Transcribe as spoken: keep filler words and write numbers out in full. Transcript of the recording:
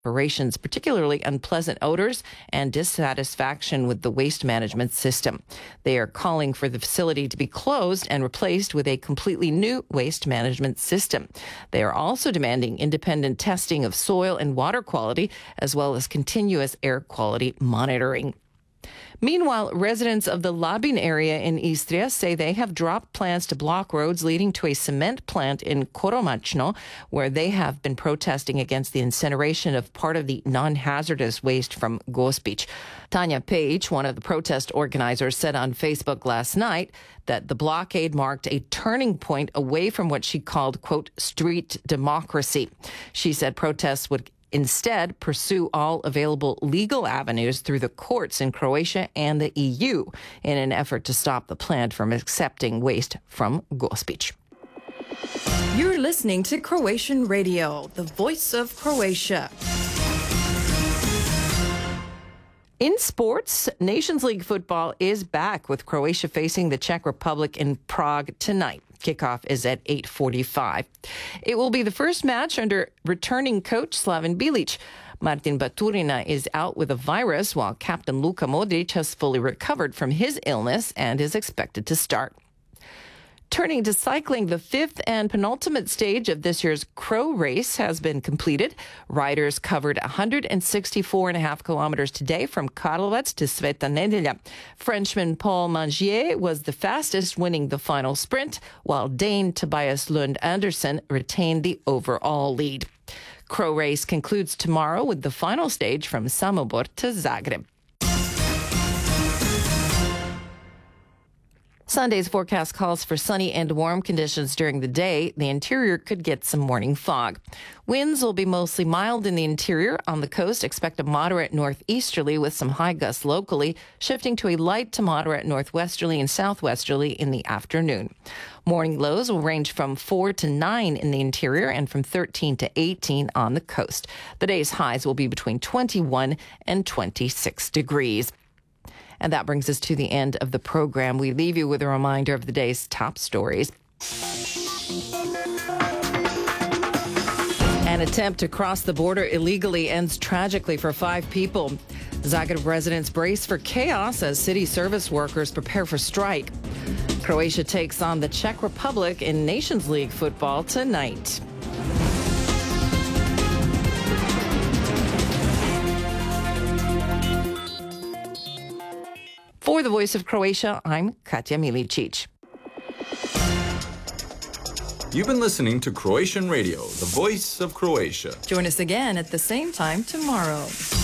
operations, particularly unpleasant odors and dissatisfaction with the waste management system. They are calling for the facility to be closed and replaced with a completely new waste management system. They are also demanding independent testing of soil and water quality, as well as continuous air quality monitoring. Meanwhile, residents of the Labin area in Istria say they have dropped plans to block roads leading to a cement plant in Koromachno, where they have been protesting against the incineration of part of the non-hazardous waste from Gospic. Tanya Page, one of the protest organizers, said on Facebook last night that the blockade marked a turning point away from what she called, quote, street democracy. She said protests would instead pursue all available legal avenues through the courts in Croatia and the E U in an effort to stop the plant from accepting waste from Gospic. You're listening to Croatian Radio, the voice of Croatia. In sports, Nations League football is back with Croatia facing the Czech Republic in Prague tonight. Kickoff is at eight forty-five. It will be the first match under returning coach Slaven Bilic. Martin Baturina is out with a virus, while captain Luka Modric has fully recovered from his illness and is expected to start. Turning to cycling, the fifth and penultimate stage of this year's Crow Race has been completed. Riders covered one hundred sixty-four and a half kilometers today from Karlovac to Sveta Nedelja. Frenchman Paul Mangier was the fastest, winning the final sprint, while Dane Tobias Lund Andersen retained the overall lead. Crow Race concludes tomorrow with the final stage from Samobor to Zagreb. Sunday's forecast calls for sunny and warm conditions during the day. The interior could get some morning fog. Winds will be mostly mild in the interior. On the coast, expect a moderate northeasterly with some high gusts locally, shifting to a light to moderate northwesterly and southwesterly in the afternoon. Morning lows will range from four to nine in the interior and from thirteen to eighteen on the coast. The day's highs will be between twenty-one and twenty-six degrees. And that brings us to the end of the program. We leave you with a reminder of the day's top stories. An attempt to cross the border illegally ends tragically for five people. Zagreb residents brace for chaos as city service workers prepare for strike. Croatia takes on the Czech Republic in Nations League football tonight. For the Voice of Croatia, I'm Katja Milicic. You've been listening to Croatian Radio, the voice of Croatia. Join us again at the same time tomorrow.